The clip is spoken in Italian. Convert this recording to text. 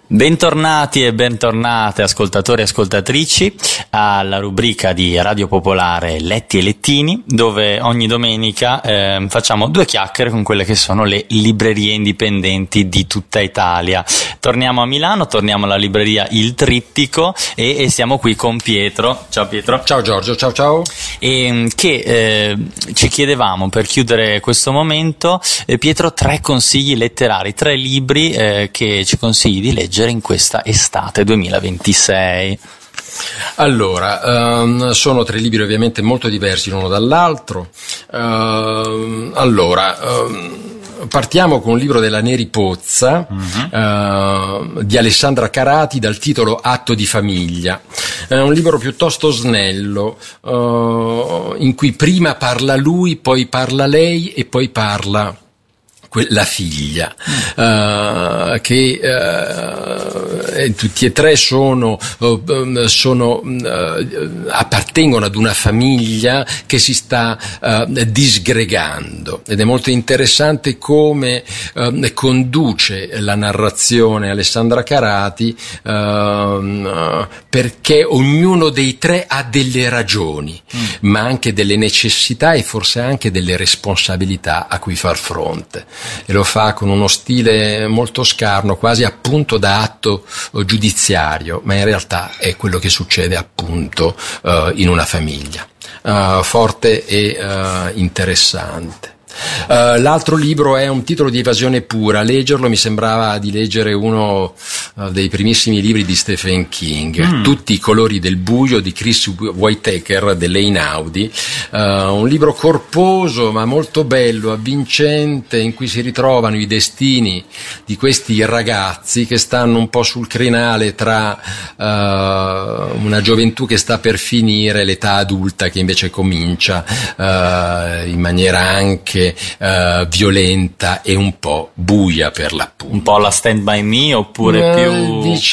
Bentornati e bentornate ascoltatori e ascoltatrici alla rubrica di Radio Popolare Letti e Lettini, dove ogni domenica facciamo due chiacchiere con quelle che sono le librerie indipendenti di tutta Italia. Torniamo a Milano, torniamo alla libreria Il Trittico e siamo qui con Pietro. Ciao Pietro. Ciao Giorgio, ciao. E che ci chiedevamo per chiudere questo momento, Pietro, 3 consigli letterari, 3 libri che ci consigli di leggere in questa estate 2026. Allora, sono 3 libri ovviamente molto diversi l'uno dall'altro. Partiamo con un libro della Neri Pozza, di Alessandra Carati, dal titolo Atto di famiglia. È un libro piuttosto snello, in cui prima parla lui, poi parla lei e poi parla la figlia, che tutti e 3 appartengono ad una famiglia che si sta disgregando, ed è molto interessante come conduce la narrazione Alessandra Carati, perché ognuno dei 3 ha delle ragioni, ma anche delle necessità e forse anche delle responsabilità a cui far fronte. E lo fa con uno stile molto scarno, quasi appunto da atto giudiziario, ma in realtà è quello che succede appunto in una famiglia. Forte e interessante. L'altro libro è un titolo di evasione pura. Leggerlo mi sembrava di leggere uno dei primissimi libri di Stephen King, Tutti i colori del buio di Chris Whitaker dell'Einaudi, un libro corposo ma molto bello, avvincente, in cui si ritrovano i destini di questi ragazzi che stanno un po' sul crinale tra una gioventù che sta per finire e l'età adulta che invece comincia in maniera anche violenta e un po' buia per l'appunto. Un po' la Stand By Me oppure più